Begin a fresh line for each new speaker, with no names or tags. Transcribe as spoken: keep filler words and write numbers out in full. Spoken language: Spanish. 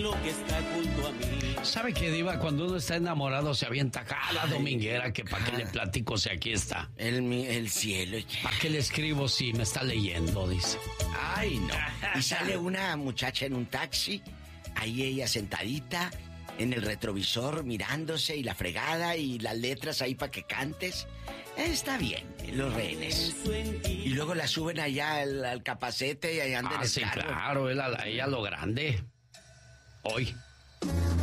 lo que está junto a mí.
¿Sabe qué, Diva? Cuando uno está enamorado se avienta cada dominguera que para qué le platico si aquí está.
El, mi- el cielo.
¿Para qué le escribo si me está leyendo? Dice.
Ay, no. Y sale una muchacha en un taxi, ahí ella sentadita, en el retrovisor mirándose y la fregada y las letras ahí para que cantes. Está bien, los rehenes. Y luego la suben allá al, al capacete y allá andan
Ah,
en el
sí,
carro.
claro, él a la- ella a lo grande. Hoy.